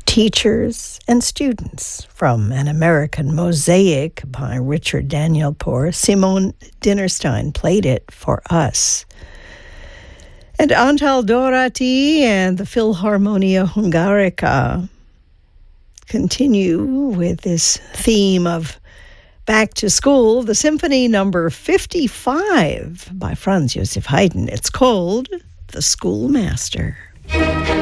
teachers and students from An American Mosaic by Richard Danielpour. Simone Dinnerstein played it for us. And Antal Dorati and the Philharmonia Hungarica continue with this theme of back to school. The Symphony Number 55 by Franz Joseph Haydn. It's called The Schoolmaster.